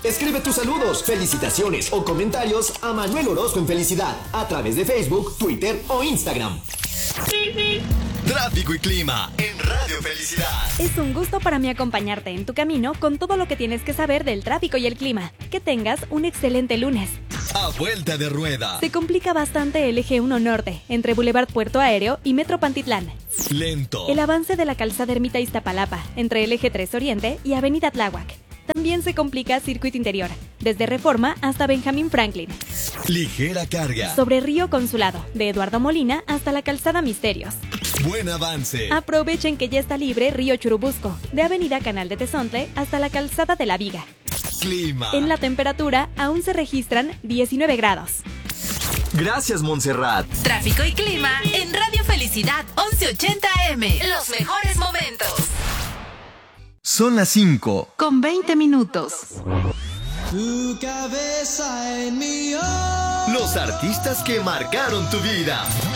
Escribe tus saludos, felicitaciones o comentarios a Manuel Orozco en Felicidad a través de Facebook, Twitter o Instagram. Tráfico y clima en Radio Felicidad. Es un gusto para mí acompañarte en tu camino con todo lo que tienes que saber del tráfico y el clima. Que tengas un excelente lunes. A vuelta de rueda. Se complica bastante el eje 1 norte, entre Boulevard Puerto Aéreo y Metro Pantitlán. Lento. El avance de la calzada Ermita Iztapalapa, entre el eje 3 Oriente y Avenida Tláhuac. También se complica Circuito Interior, desde Reforma hasta Benjamín Franklin. Ligera carga. Sobre Río Consulado, de Eduardo Molina hasta la calzada Misterios. Buen avance. Aprovechen que ya está libre Río Churubusco, de Avenida Canal de Tezontle hasta la calzada de la Viga. Clima. En la temperatura aún se registran 19 grados. Gracias, Montserrat. Tráfico y clima en Radio Felicidad 1180 AM. Los mejores momentos. Son las 5. Con 20 minutos. Tu cabeza en mi hombro. Los artistas que marcaron tu vida.